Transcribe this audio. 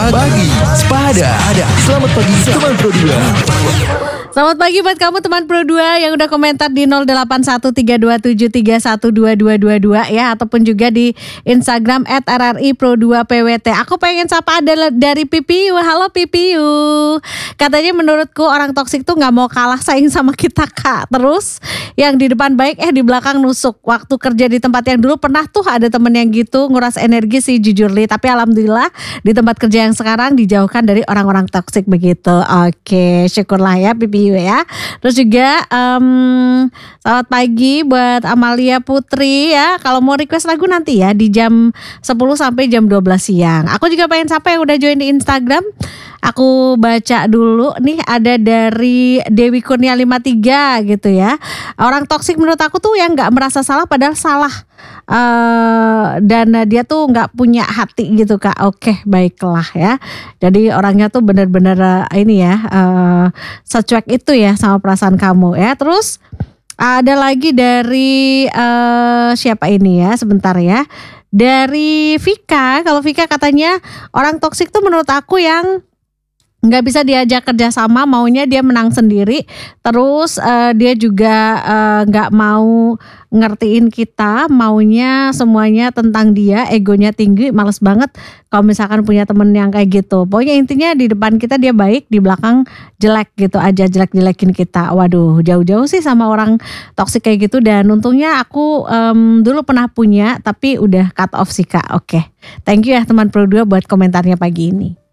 Pagi Sepada. Selamat pagi teman Pro 2. Selamat pagi buat kamu teman Pro 2 yang udah komentar di 081327312222 ya, ataupun juga di Instagram @rripro2pwt. Aku pengen sapa ada dari Pipiu. Halo Pipiu. Katanya menurutku orang toksik tuh gak mau kalah saing sama kita Kak. Terus yang di depan baik di belakang nusuk. Waktu kerja di tempat yang dulu pernah tuh ada temen yang gitu, nguras energi sih jujur Li. Tapi alhamdulillah di tempat kerja yang sekarang dijauhkan dari orang-orang toksik begitu. Oke, syukurlah ya Pipiu ya. Terus juga selamat pagi buat Amalia Putri ya. Kalau mau request lagu nanti ya di jam 10 sampai jam 12 siang. Aku juga pengen sapa yang udah join di Instagram. Aku baca dulu nih, ada dari Dewi Kurnia 53 gitu ya. Orang toksik menurut aku tuh yang gak merasa salah padahal salah. Dan dia tuh gak punya hati gitu Kak. Oke, baiklah ya. Jadi orangnya tuh benar-benar secuek itu ya sama perasaan kamu ya. Terus ada lagi dari siapa ini ya, sebentar ya. Dari Vika. Kalau Vika katanya orang toksik tuh menurut aku yang nggak bisa diajak kerjasama, maunya dia menang sendiri. Terus dia juga nggak mau ngertiin kita, maunya semuanya tentang dia, egonya tinggi, males banget kalau misalkan punya temen yang kayak gitu. Pokoknya intinya di depan kita dia baik, di belakang jelek gitu aja, jelek-jelekin kita. Waduh, jauh-jauh sih sama orang toksik kayak gitu. Dan untungnya aku dulu pernah punya, tapi udah cut off sih Kak. Oke, thank you ya teman Pro 2 buat komentarnya pagi ini.